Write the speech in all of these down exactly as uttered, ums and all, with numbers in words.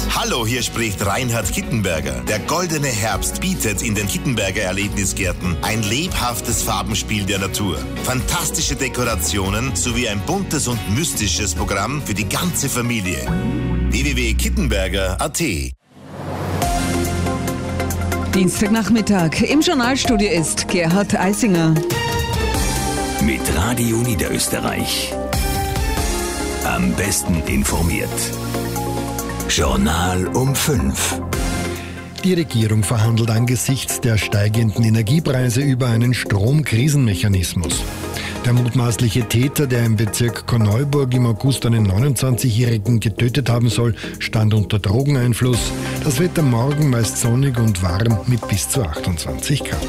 Hallo, hier spricht Reinhard Kittenberger. Der goldene Herbst bietet in den Kittenberger Erlebnisgärten ein lebhaftes Farbenspiel der Natur, fantastische Dekorationen sowie ein buntes und mystisches Programm für die ganze Familie. w w w punkt kittenberger punkt a t. Dienstagnachmittag. Im Journalstudio ist Gerhard Eisinger. Mit Radio Niederösterreich. Am besten informiert. Journal um fünf. Die Regierung verhandelt angesichts der steigenden Energiepreise über einen Stromkrisenmechanismus. Der mutmaßliche Täter, der im Bezirk Korneuburg im August einen neunundzwanzigjährigen getötet haben soll, stand unter Drogeneinfluss. Das Wetter morgen meist sonnig und warm mit bis zu achtundzwanzig Grad.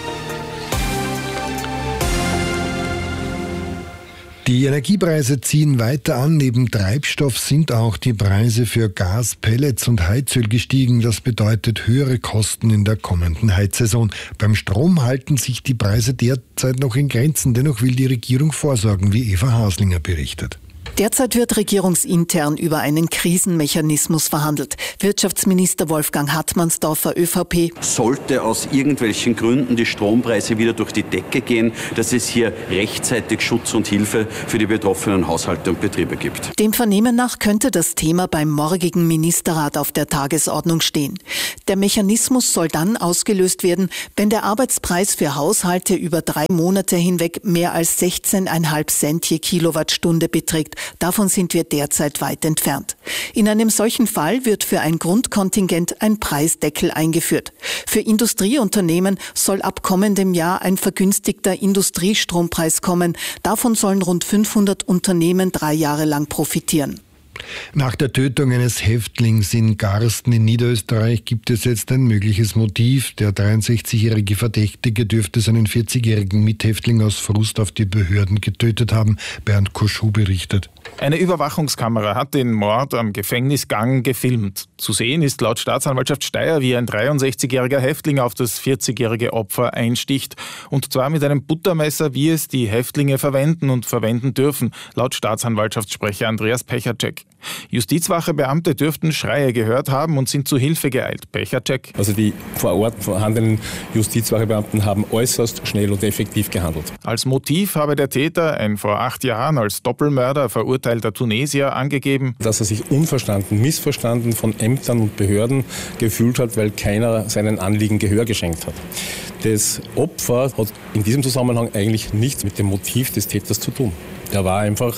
Die Energiepreise ziehen weiter an. Neben Treibstoff sind auch die Preise für Gas, Pellets und Heizöl gestiegen. Das bedeutet höhere Kosten in der kommenden Heizsaison. Beim Strom halten sich die Preise derzeit noch in Grenzen. Dennoch will die Regierung vorsorgen, wie Eva Haslinger berichtet. Derzeit wird regierungsintern über einen Krisenmechanismus verhandelt. Wirtschaftsminister Wolfgang Hartmannsdorfer, ÖVP. Sollte aus irgendwelchen Gründen die Strompreise wieder durch die Decke gehen, dass es hier rechtzeitig Schutz und Hilfe für die betroffenen Haushalte und Betriebe gibt. Dem Vernehmen nach könnte das Thema beim morgigen Ministerrat auf der Tagesordnung stehen. Der Mechanismus soll dann ausgelöst werden, wenn der Arbeitspreis für Haushalte über drei Monate hinweg mehr als sechzehn Komma fünf Cent je Kilowattstunde beträgt. Davon sind wir derzeit weit entfernt. In einem solchen Fall wird für ein Grundkontingent ein Preisdeckel eingeführt. Für Industrieunternehmen soll ab kommendem Jahr ein vergünstigter Industriestrompreis kommen. Davon sollen rund fünfhundert Unternehmen drei Jahre lang profitieren. Nach der Tötung eines Häftlings in Garsten in Niederösterreich gibt es jetzt ein mögliches Motiv. Der dreiundsechzigjährige Verdächtige dürfte seinen vierzigjährigen Mithäftling aus Frust auf die Behörden getötet haben, Bernd Koschuh berichtet. Eine Überwachungskamera hat den Mord am Gefängnisgang gefilmt. Zu sehen ist laut Staatsanwaltschaft Steyr, wie ein dreiundsechzigjähriger Häftling auf das vierzigjährige Opfer einsticht. Und zwar mit einem Buttermesser, wie es die Häftlinge verwenden und verwenden dürfen, laut Staatsanwaltschaftssprecher Andreas Pechacek. Justizwachebeamte dürften Schreie gehört haben und sind zu Hilfe geeilt. Pechacek. Also die vor Ort vorhandenen Justizwachebeamten haben äußerst schnell und effektiv gehandelt. Als Motiv habe der Täter, ein vor acht Jahren als Doppelmörder verurteilter Tunesier, angegeben, dass er sich unverstanden, missverstanden von Ämtern und Behörden gefühlt hat, weil keiner seinen Anliegen Gehör geschenkt hat. Das Opfer hat in diesem Zusammenhang eigentlich nichts mit dem Motiv des Täters zu tun. Er war einfach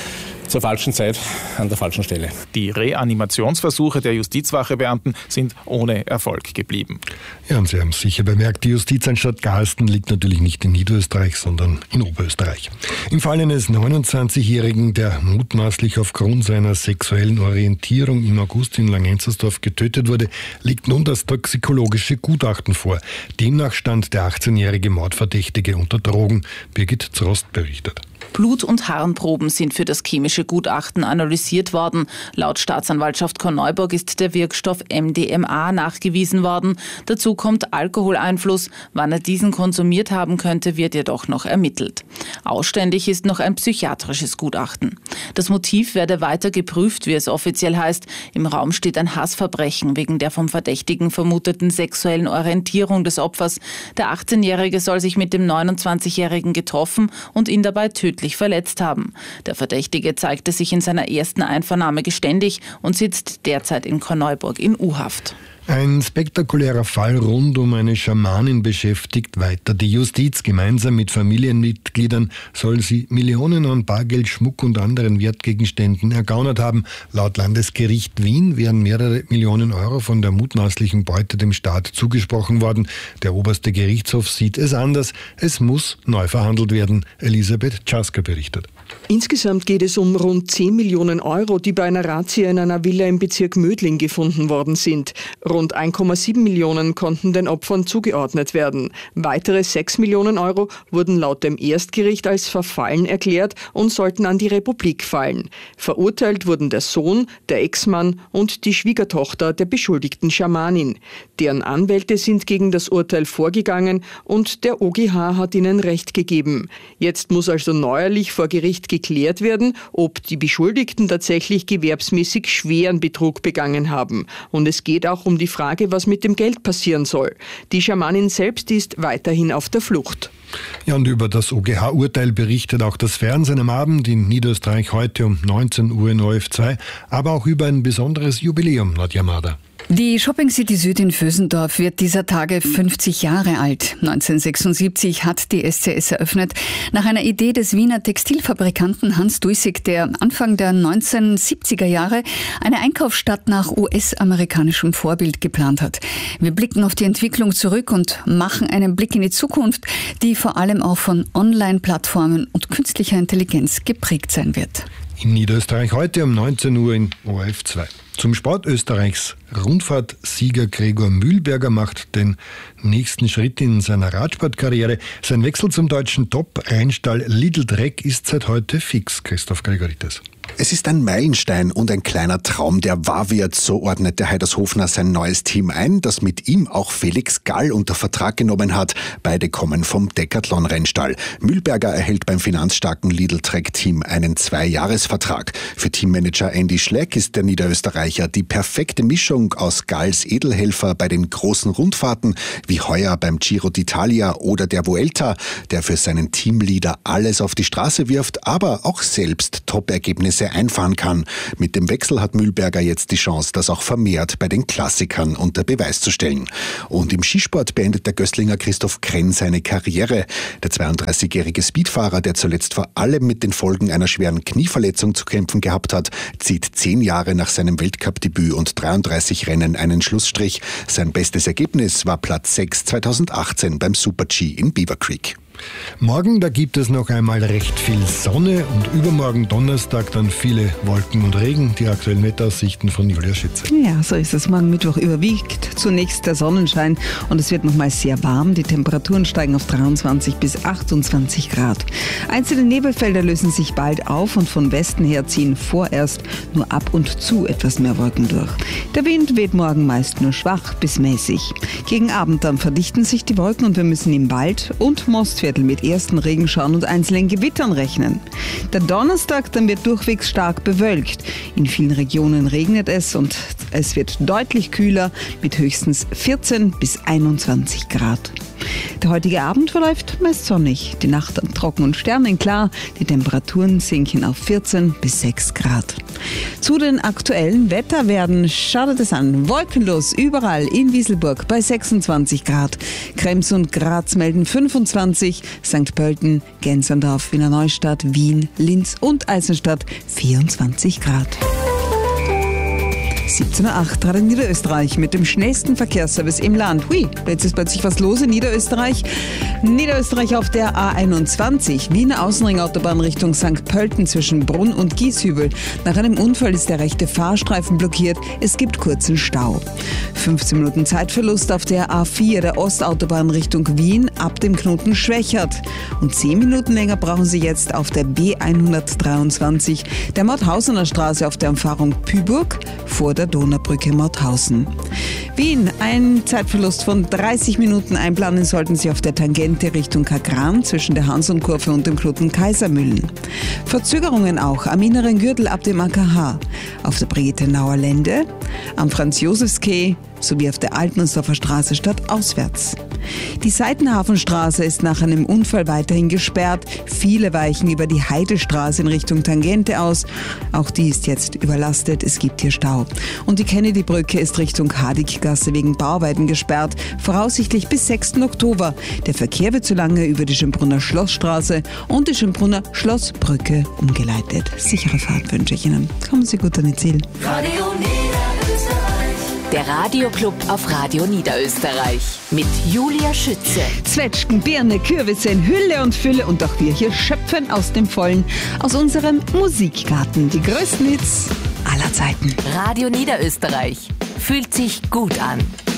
zur falschen Zeit an der falschen Stelle. Die Reanimationsversuche der Justizwachebeamten sind ohne Erfolg geblieben. Ja, und Sie haben es sicher bemerkt, die Justizanstalt Garsten liegt natürlich nicht in Niederösterreich, sondern in Oberösterreich. Im Fall eines neunundzwanzigjährigen, der mutmaßlich aufgrund seiner sexuellen Orientierung im August in Langenzersdorf getötet wurde, liegt nun das toxikologische Gutachten vor. Demnach stand der achtzehnjährige Mordverdächtige unter Drogen. Birgit Zrost berichtet. Blut- und Harnproben sind für das chemische Gutachten analysiert worden. Laut Staatsanwaltschaft Korneuburg ist der Wirkstoff M D M A nachgewiesen worden. Dazu kommt Alkoholeinfluss. Wann er diesen konsumiert haben könnte, wird jedoch noch ermittelt. Ausständig ist noch ein psychiatrisches Gutachten. Das Motiv werde weiter geprüft, wie es offiziell heißt. Im Raum steht ein Hassverbrechen wegen der vom Verdächtigen vermuteten sexuellen Orientierung des Opfers. Der achtzehnjährige soll sich mit dem neunundzwanzigjährigen getroffen und ihn dabei tödlich verletzt haben. Der Verdächtige zeigte sich in seiner ersten Einvernahme geständig und sitzt derzeit in Korneuburg in U-Haft. Ein spektakulärer Fall rund um eine Schamanin beschäftigt weiter die Justiz. Gemeinsam mit Familienmitgliedern soll sie Millionen an Bargeld, Schmuck und anderen Wertgegenständen ergaunert haben. Laut Landesgericht Wien wären mehrere Millionen Euro von der mutmaßlichen Beute dem Staat zugesprochen worden. Der oberste Gerichtshof sieht es anders. Es muss neu verhandelt werden. Elisabeth Czaska berichtet. Insgesamt geht es um rund zehn Millionen Euro, die bei einer Razzia in einer Villa im Bezirk Mödling gefunden worden sind. Rund Rund eins Komma sieben Millionen konnten den Opfern zugeordnet werden. Weitere sechs Millionen Euro wurden laut dem Erstgericht als verfallen erklärt und sollten an die Republik fallen. Verurteilt wurden der Sohn, der Ex-Mann und die Schwiegertochter der beschuldigten Schamanin. Deren Anwälte sind gegen das Urteil vorgegangen und der O G H hat ihnen Recht gegeben. Jetzt muss also neuerlich vor Gericht geklärt werden, ob die Beschuldigten tatsächlich gewerbsmäßig schweren Betrug begangen haben. Und es geht auch um die Frage, was mit dem Geld passieren soll. Die Schamanin selbst ist weiterhin auf der Flucht. Ja, und über das O G H-Urteil berichtet auch das Fernsehen am Abend in Niederösterreich heute um neunzehn Uhr in O R F zwei, aber auch über ein besonderes Jubiläum, Nadja Mader. Die Shopping City Süd in Vösendorf wird dieser Tage fünfzig Jahre alt. neunzehnhundertsechsundsiebzig hat die S C S eröffnet, nach einer Idee des Wiener Textilfabrikanten Hans Duisig, der Anfang der neunzehnhundertsiebziger Jahre eine Einkaufsstadt nach U S-amerikanischem Vorbild geplant hat. Wir blicken auf die Entwicklung zurück und machen einen Blick in die Zukunft, die vor allem auch von Online-Plattformen und künstlicher Intelligenz geprägt sein wird. In Niederösterreich heute um neunzehn Uhr in O R F zwei. Zum Sport: Österreichs Rundfahrtsieger Gregor Mühlberger macht den nächsten Schritt in seiner Radsportkarriere. Sein Wechsel zum deutschen Top-Rennstall Lidl Trek ist seit heute fix. Christoph Gregoritis. Es ist ein Meilenstein und ein kleiner Traum, der wahr wird, so ordnete Heidershofner sein neues Team ein, das mit ihm auch Felix Gall unter Vertrag genommen hat. Beide kommen vom Decathlon-Rennstall. Mühlberger erhält beim finanzstarken Lidl-Trek-Team einen Zweijahresvertrag. Für Teammanager Andy Schleck ist der Niederösterreicher die perfekte Mischung aus Galls Edelhelfer bei den großen Rundfahrten, wie heuer beim Giro d'Italia oder der Vuelta, der für seinen Teamleader alles auf die Straße wirft, aber auch selbst Top-Ergebnisse einfahren kann. Mit dem Wechsel hat Mühlberger jetzt die Chance, das auch vermehrt bei den Klassikern unter Beweis zu stellen. Und im Skisport beendet der Gößlinger Christoph Krenn seine Karriere. Der zweiunddreißigjährige Speedfahrer, der zuletzt vor allem mit den Folgen einer schweren Knieverletzung zu kämpfen gehabt hat, zieht zehn Jahre nach seinem Weltcup-Debüt und dreiunddreißig Rennen einen Schlussstrich. Sein bestes Ergebnis war Platz sechs zweitausendachtzehn beim Super-G in Beaver Creek. Morgen, da gibt es noch einmal recht viel Sonne und übermorgen Donnerstag dann viele Wolken und Regen. Die aktuellen Wetteraussichten von Julia Schütze. Ja, so ist es. Morgen Mittwoch überwiegt zunächst der Sonnenschein und es wird nochmal sehr warm. Die Temperaturen steigen auf dreiundzwanzig bis achtundzwanzig Grad. Einzelne Nebelfelder lösen sich bald auf und von Westen her ziehen vorerst nur ab und zu etwas mehr Wolken durch. Der Wind weht morgen meist nur schwach bis mäßig. Gegen Abend dann verdichten sich die Wolken und wir müssen im Wald und Mostviertel mit ersten Regenschauern und einzelnen Gewittern rechnen. Der Donnerstag dann wird durchwegs stark bewölkt. In vielen Regionen regnet es und es wird deutlich kühler mit höchstens vierzehn bis einundzwanzig Grad. Der heutige Abend verläuft meist sonnig. Die Nacht dann trocken und sternenklar. Die Temperaturen sinken auf vierzehn bis sechs Grad. Zu den aktuellen Wetterwerten schaut es an. Wolkenlos überall in Wieselburg bei sechsundzwanzig Grad. Krems und Graz melden fünfundzwanzig. Sankt Pölten, Gensendorf, Wiener Neustadt, Wien, Linz und Eisenstadt vierundzwanzig Grad. siebzehn Uhr acht, Radio Niederösterreich mit dem schnellsten Verkehrsservice im Land. Hui, jetzt ist plötzlich was los in Niederösterreich. Niederösterreich auf der A einundzwanzig, Wiener Außenringautobahn Richtung Sankt Pölten zwischen Brunn und Gieshübel. Nach einem Unfall ist der rechte Fahrstreifen blockiert. Es gibt kurzen Stau. fünfzehn Minuten Zeitverlust auf der A vier, der Ostautobahn Richtung Wien, ab dem Knoten Schwächert. Und zehn Minuten länger brauchen Sie jetzt auf der B hundertdreiundzwanzig, der Mauthausener Straße auf der Umfahrung Püburg vor der Donaubrücke Mauthausen. Wien, ein Zeitverlust von dreißig Minuten. Einplanen sollten Sie auf der Tangente Richtung Kagran zwischen der Hansonkurve und dem Knoten Kaisermühlen. Verzögerungen auch am inneren Gürtel ab dem A K H, auf der Brigittenauer Lände, am Franz-Josefs-Quai sowie auf der Altmannsdorfer Straße stadtauswärts. Die Seitenhafenstraße ist nach einem Unfall weiterhin gesperrt. Viele weichen über die Heidestraße in Richtung Tangente aus. Auch die ist jetzt überlastet. Es gibt hier Stau. Und die Kennedy-Brücke ist Richtung Hadiggasse wegen Bauarbeiten gesperrt. Voraussichtlich bis sechsten Oktober. Der Verkehr wird so lange über die Schönbrunner Schlossstraße und die Schönbrunner Schlossbrücke umgeleitet. Sichere Fahrt wünsche ich Ihnen. Kommen Sie gut an Ihr Ziel. Radio Der Radioclub auf Radio Niederösterreich mit Julia Schütze. Zwetschgen, Birne, Kürbisse in Hülle und Fülle und auch wir hier schöpfen aus dem Vollen, aus unserem Musikgarten. Die größten Hits aller Zeiten. Radio Niederösterreich. fühlt sich gut an.